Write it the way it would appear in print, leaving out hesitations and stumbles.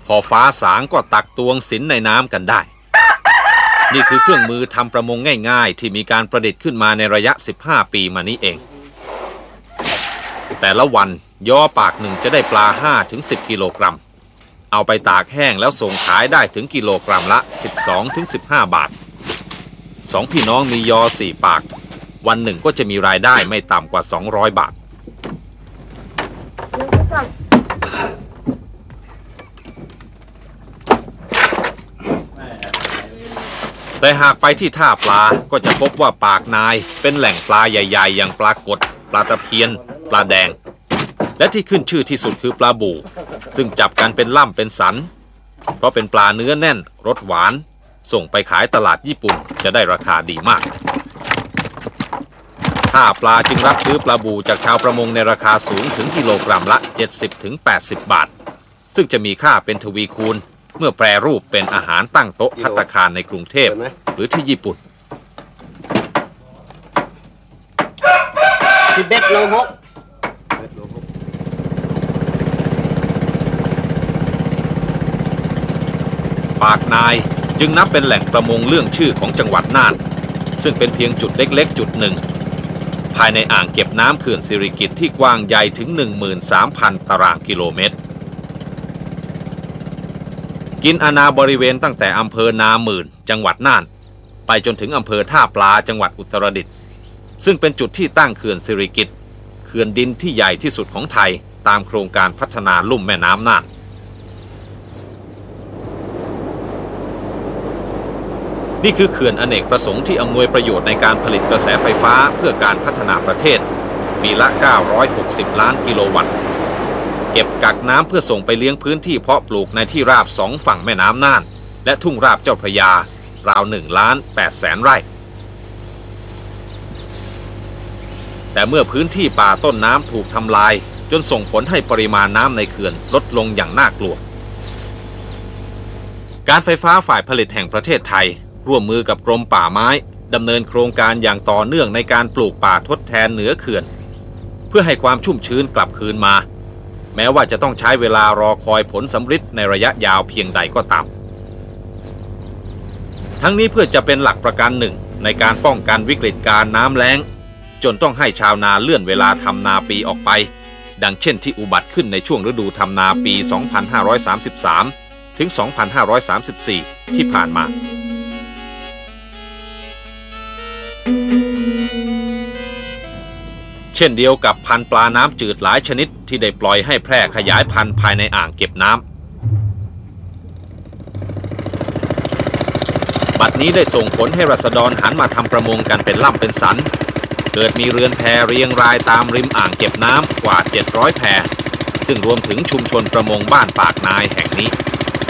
พอฟ้าสางก็ตักตวงสินในน้ำกันได้นี่คือเครื่องมือทำประมงง่ายๆที่มีการประดิษฐ์ขึ้นมาในระยะ15 ปีมานี้เองแต่ละวันยอปากหนึ่งจะได้ปลา 5-10 กิโลกรัมเอาไปตากแห้งแล้วส่งขายได้ถึงกิโลกรัมละ 12-15 บาท2 พี่น้องมียอ4 ปากวันหนึ่งก็จะมีรายได้ไม่ต่ำกว่า200 บาทแต่หากไปที่ท่าปลาก็จะพบว่าปากนายเป็นแหล่งปลาใหญ่ๆอย่างปลากดปลาตะเพียนปลาแดงและที่ขึ้นชื่อที่สุดคือปลาบู่ซึ่งจับกันเป็นล่ำเป็นสันเพราะเป็นปลาเนื้อแน่นรสหวานส่งไปขายตลาดญี่ปุ่นจะได้ราคาดีมากท่าปลาจึงรับซื้อปลาบู่จากชาวประมงในราคาสูงถึงกิโลกรัมละ 70-80 บาทซึ่งจะมีค่าเป็นทวีคูณเมื่อแปรรูปเป็นอาหารตั้งโต๊ะภัตตาคารในกรุงเทพหรือที่ญี่ปุ่น 11 โล 6 ปากนายจึงนับเป็นแหล่งประมงเรื่องชื่อของจังหวัดน่านซึ่งเป็นเพียงจุดเล็กๆจุดหนึ่งภายในอ่างเก็บน้ำเขื่อนสิริกิติ์ที่กว้างใหญ่ถึง 13,000 ตารางกิโลเมตรกินอาณาบริเวณตั้งแต่อำเภอนาหมื่นจังหวัดน่านไปจนถึงอำเภอท่าปลาจังหวัดอุตรดิตถ์ซึ่งเป็นจุดที่ตั้งเขื่อนสิริกิติ์เขื่อนดินที่ใหญ่ที่สุดของไทยตามโครงการพัฒนาลุ่มแม่น้ำน่านนี่คือเขื่อนอเนกประสงค์ที่อำนวยประโยชน์ในการผลิตกระแสไฟฟ้าเพื่อการพัฒนาประเทศปีละ960 ล้านกิโลวัตต์เก็บกักน้ำเพื่อส่งไปเลี้ยงพื้นที่เพาะปลูกในที่ราบ2 ฝั่งแม่น้ำน่านและทุ่งราบเจ้าพระยาราว1,800,000 ไร่แต่เมื่อพื้นที่ป่าต้นน้ำถูกทำลายจนส่งผลให้ปริมาณน้ำในเขื่อนลดลงอย่างน่ากลัวการไฟฟ้าฝ่ายผลิตแห่งประเทศไทยร่วมมือกับกรมป่าไม้ดำเนินโครงการอย่างต่อเนื่องในการปลูกป่าทดแทนเหนือเขื่อนเพื่อให้ความชุ่มชื้นกลับคืนมาแม้ว่าจะต้องใช้เวลารอคอยผลสำฤทธิ์ในระยะยาวเพียงใดก็ตามทั้งนี้เพื่อจะเป็นหลักประกันหนึ่งในการป้องกันวิกฤตการน้ำแล้งจนต้องให้ชาวนาเลื่อนเวลาทำนาปีออกไปดังเช่นที่อุบัติขึ้นในช่วงฤดูทำนาปี 2533 ถึง 2534 ที่ผ่านมาเช่นเดียวกับพันธุ์ปลาน้ำจืดหลายชนิดที่ได้ปล่อยให้แพร่ขยายพันธุ์ภายในอ่างเก็บน้ำบัดนี้ได้ส่งผลให้ราษฎรหันมาทำประมงกันเป็นล่ำเป็นสันเกิดมีเรือนแพเรียงรายตามริมอ่างเก็บน้ำกว่า700 แพซึ่งรวมถึงชุมชนประมงบ้านปากนายแห่งนี้